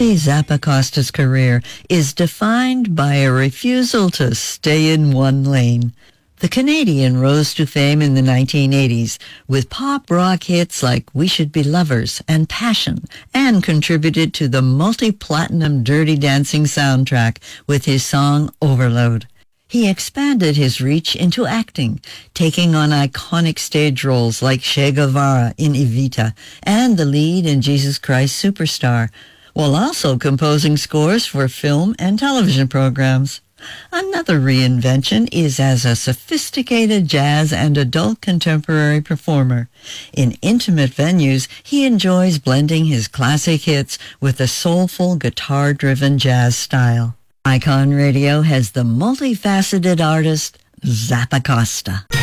Rafi Zappacosta's career is defined by a refusal to stay in one lane. The Canadian rose to fame in the 1980s with pop rock hits like We Should Be Lovers and Passion, and contributed to the multi-platinum Dirty Dancing soundtrack with his song Overload. He expanded his reach into acting, taking on iconic stage roles like Che Guevara in Evita and the lead in Jesus Christ Superstar, while also composing scores for film and television programs. Another reinvention is as a sophisticated jazz and adult contemporary performer. In intimate venues, he enjoys blending his classic hits with a soulful, guitar-driven jazz style. Icon Radio has the multifaceted artist Zappacosta.